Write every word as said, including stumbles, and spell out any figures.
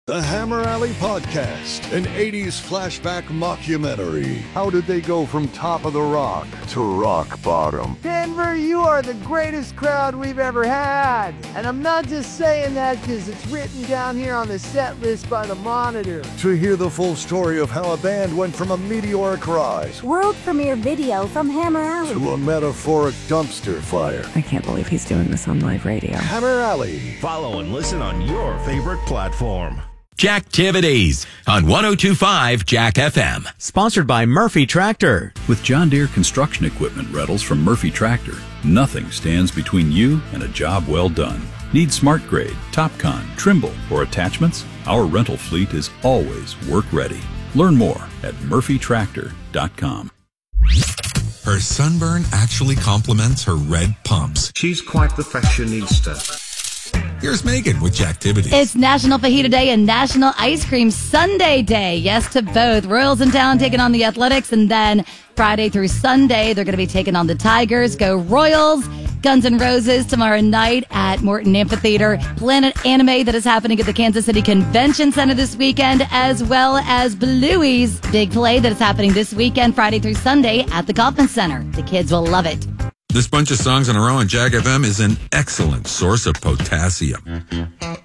The Hammer Alley Podcast, an eighties flashback mockumentary. How did they go from top of the rock to rock bottom? Denver, you are the greatest crowd we've ever had. And I'm not just saying that because it's written down here on the set list by the Monitor. To hear the full story of how a band went from a meteoric rise, world premiere video from Hammer Alley, to a metaphoric dumpster fire. I can't believe he's doing this on live radio. Hammer Alley. Follow and listen on your favorite platform. Jacktivities on one oh two point five Jack F M. Sponsored by Murphy Tractor. With John Deere construction equipment rentals from Murphy Tractor, nothing stands between you and a job well done. Need Smart Grade, Topcon, Trimble, or attachments? Our rental fleet is always work ready. Learn more at murphy tractor dot com. Her sunburn actually complements her red pumps. She's quite the fashionista. Here's Megan with Jacktivities. It's National Fajita Day and National Ice Cream Sundae Day. Yes to both. Royals in town taking on the Athletics, and then Friday through Sunday, they're going to be taking on the Tigers. Go Royals. Guns N' Roses tomorrow night at Morton Amphitheater. Planet Anime that is happening at the Kansas City Convention Center this weekend, as well as Bluey's big play that is happening this weekend, Friday through Sunday at the Kauffman Center. The kids will love it. This bunch of songs in a row on Jack F M is an excellent source of potassium.